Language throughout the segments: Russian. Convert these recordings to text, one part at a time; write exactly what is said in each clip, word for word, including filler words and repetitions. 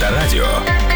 Авторадио.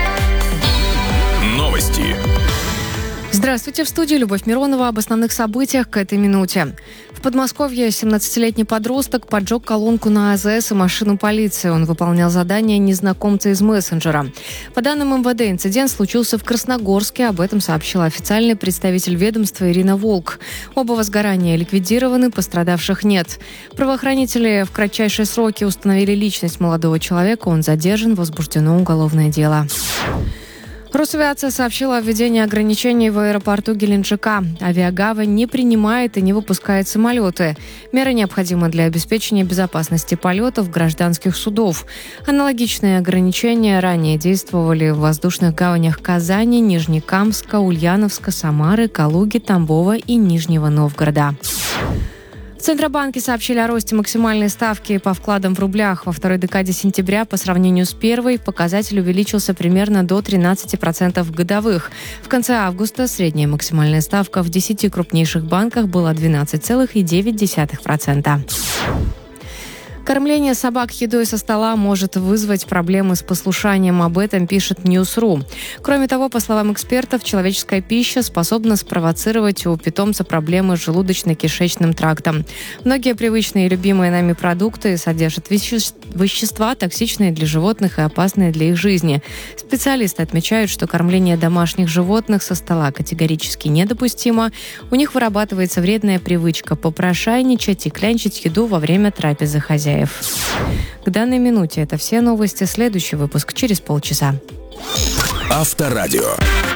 Новости. Здравствуйте, в студии Любовь Миронова об основных событиях к этой минуте. В Подмосковье семнадцатилетний подросток поджег колонку на АЗС и машину полиции. Он выполнял задание незнакомца из мессенджера. По данным эм вэ дэ, инцидент случился в Красногорске. Об этом сообщила официальный представитель ведомства Ирина Волк. Оба возгорания ликвидированы, пострадавших нет. Правоохранители в кратчайшие сроки установили личность молодого человека. Он задержан, возбуждено уголовное дело. Росавиация сообщила о введении ограничений в аэропорту Геленджика. Авиагавань не принимает и не выпускает самолеты. Меры необходимы для обеспечения безопасности полетов гражданских судов. Аналогичные ограничения ранее действовали в воздушных гаванях Казани, Нижнекамска, Ульяновска, Самары, Калуги, Тамбова и Нижнего Новгорода. В Центробанке сообщили о росте максимальной ставки по вкладам в рублях. Во второй декаде сентября по сравнению с первой показатель увеличился примерно до тринадцати процентов годовых. В конце августа средняя максимальная ставка в десяти крупнейших банках была двенадцать целых девять десятых процента. Кормление собак едой со стола может вызвать проблемы с послушанием. Об этом пишет ньюс точка ру. Кроме того, по словам экспертов, человеческая пища способна спровоцировать у питомца проблемы с желудочно-кишечным трактом. Многие привычные и любимые нами продукты содержат веще- вещества, токсичные для животных и опасные для их жизни. Специалисты отмечают, что кормление домашних животных со стола категорически недопустимо. У них вырабатывается вредная привычка попрошайничать и клянчить еду во время трапезы хозяев. К данной минуте это все новости. Следующий выпуск через полчаса. Авторадио.